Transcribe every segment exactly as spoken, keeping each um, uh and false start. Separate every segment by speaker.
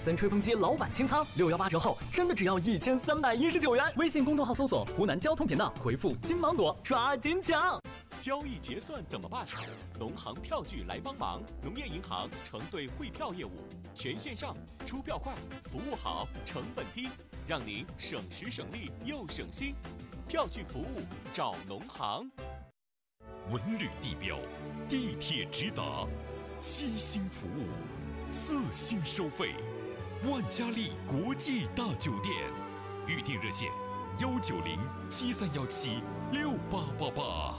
Speaker 1: 森吹风机老板清仓，六幺八折后真的只要一千三百一十九元。微信公众号搜索湖南交通频道，回复金芒果，抓紧抢。
Speaker 2: 交易结算怎么办？农行票据来帮忙。农业银行承兑汇票业务，全线上，出票快，服务好，成本低，让您省时省力又省心。票据服务找农行。文旅地标，地铁直达，七星服务，四星收费。万家丽国际大酒店，预订热线：幺九零七三幺七六八八八。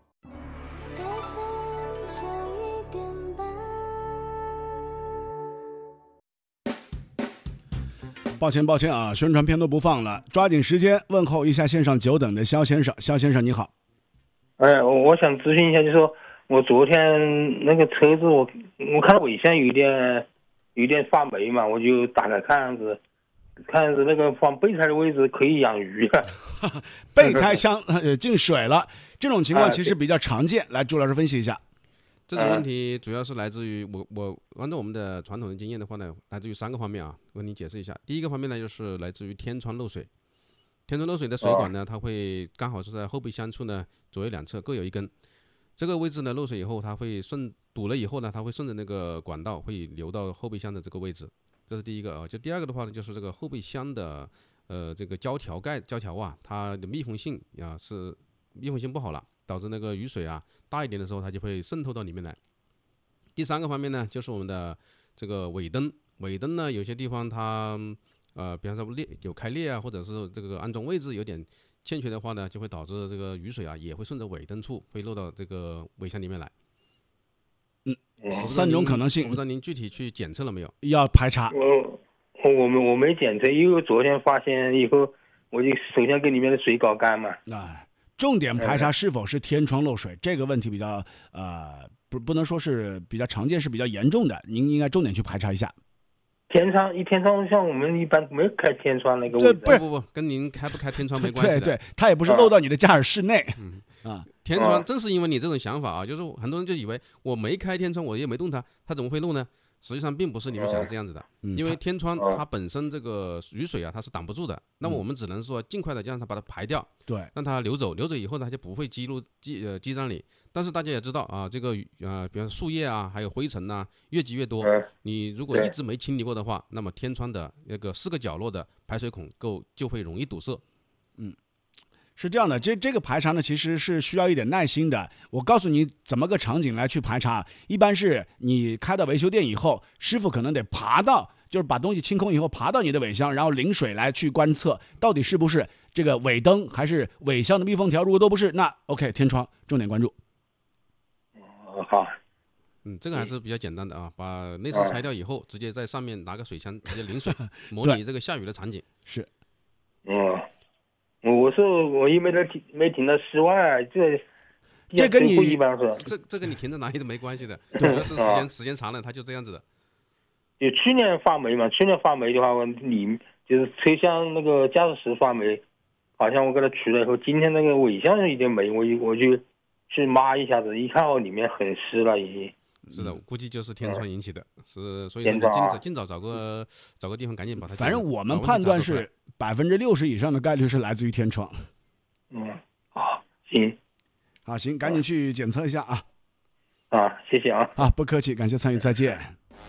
Speaker 3: 抱歉抱歉啊，宣传片都不放了，抓紧时间问候一下线上久等的肖先生。肖先生你好。
Speaker 4: 哎，我我想咨询一下，就是说我昨天那个车子我我看到尾箱有一点有一点发霉嘛，我就打开看样子看样子那个放备胎的位置可以养鱼了。
Speaker 3: 备胎箱呃进水了，这种情况其实比较常见。来，朱老师分析一下。
Speaker 5: 这种问题主要是来自于我我按照我们的传统的经验的话呢，来自于三个方面啊，我跟你解释一下。第一个方面呢，就是来自于天窗漏水。天窗漏水的水管呢，它会刚好是在后备箱处呢左右两侧各有一根，这个位置呢漏水以后，它会顺堵了以后呢，它会顺着那个管道会流到后备箱的这个位置，这是第一个啊。就第二个的话呢，就是这个后备箱的呃这个胶条盖胶条啊，它的密封性啊是密封性不好了，导致那个雨水啊大一点的时候，它就会渗透到里面来。第三个方面呢，就是我们的这个尾灯，尾灯呢有些地方它呃，比方说裂有开裂啊，或者是这个安装位置有点欠缺的话呢，就会导致这个雨水啊也会顺着尾灯处会漏到这个尾箱里面来。
Speaker 3: 嗯，三种可能性，
Speaker 5: 我不知道您具体去检测了没有？
Speaker 3: 要排查。
Speaker 4: 我我没我没检测，因为昨天发现以后，我就首先给里面的水搞干嘛。
Speaker 3: 哎，重点排查是否是天窗漏水，这个问题比较呃不不能说是比较常见，是比较严重的，您应该重点去排查一下。
Speaker 4: 天窗一天窗，像我们一般没开天窗那个位置。
Speaker 5: 不不不，跟您开不开天窗没关系的。
Speaker 3: 对对，它也不是漏到你的驾驶室内。
Speaker 5: 嗯
Speaker 3: 啊，
Speaker 5: 天窗正是因为你这种想法啊，就是很多人就以为我没开天窗，我也没动它，它怎么会漏呢？实际上并不是你们想的这样子的，
Speaker 3: 嗯、
Speaker 5: 因为天窗它本身这个雨水啊，它是挡不住的。那么我们只能说尽快的就让它把它排掉，
Speaker 3: 对，
Speaker 5: 让它流走，流走以后呢，它就不会积入积呃积在里。但是大家也知道啊，这个呃，比方说树叶啊，还有灰尘呐、啊，越积越多。你如果一直没清理过的话，那么天窗的那个四个角落的排水孔够就会容易堵塞。
Speaker 3: 嗯。是这样的，这这个排查呢，其实是需要一点耐心的。我告诉你怎么个场景来去排查。一般是你开到维修店以后，师傅可能得爬到，就是把东西清空以后，爬到你的尾箱，然后淋水来去观测到底是不是这个尾灯还是尾箱的密封条。如果都不是，那 OK 天窗重点关注。
Speaker 4: 哦，好。
Speaker 5: 嗯，这个还是比较简单的啊，把内饰拆掉以后，直接在上面拿个水枪直接淋水，模拟这个下雨的场景。
Speaker 3: 是。
Speaker 4: 嗯。我说我又没得停，没停到室外，这
Speaker 3: 这跟你
Speaker 4: 一般说，
Speaker 5: 这这跟你停在哪里都没关系的，主要是时间时间长了，它就这样子的。
Speaker 4: 就去年发霉嘛，去年发霉的话，我里就是车厢那个驾驶室发霉，好像我给它取了以后，今天那个尾箱有一点霉，我我就去抹一下子，一看哦，里面很湿了已经。
Speaker 5: 是的，估计就是天窗引起的，是所以说你尽早尽早找个找个地方赶紧把它。
Speaker 3: 反正我们判断是百分之六十以上的概率是来自于天窗。
Speaker 4: 嗯，好，行，
Speaker 3: 好行，赶紧去检测一下啊！
Speaker 4: 啊，谢谢啊！
Speaker 3: 啊，不客气，感谢参与，再见。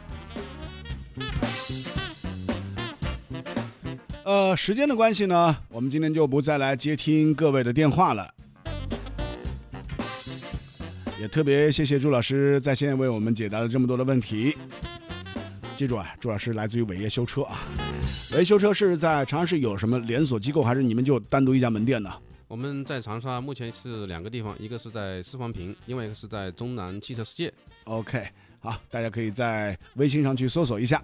Speaker 3: 呃，时间的关系呢，我们今天就不再来接听各位的电话了。也特别谢谢朱老师在线为我们解答了这么多的问题。记住啊，朱老师来自于伟业修车啊。伟业修车是在长沙市有什么连锁机构，还是你们就单独一家门店呢？
Speaker 5: 我们在长沙目前是两个地方，一个是在四方坪，另外一个是在中南汽车世界。
Speaker 3: OK， 好，大家可以在微信上去搜索一下。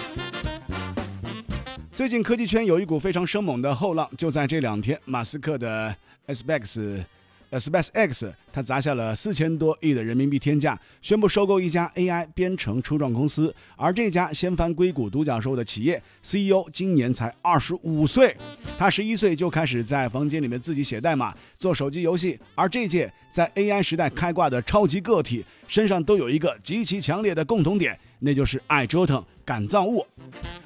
Speaker 3: 最近科技圈有一股非常生猛的后浪，就在这两天，马斯克的 SpaceX SpaceX 它砸下了四千多亿的人民币天价，宣布收购一家 A I 编程初创公司。而这家掀翻硅谷独角兽的企业 C E O 今年才二十五岁，他十一岁就开始在房间里面自己写代码、做手机游戏。而这届在 A I 时代开挂的超级个体，身上都有一个极其强烈的共同点，那就是爱折腾、敢造物。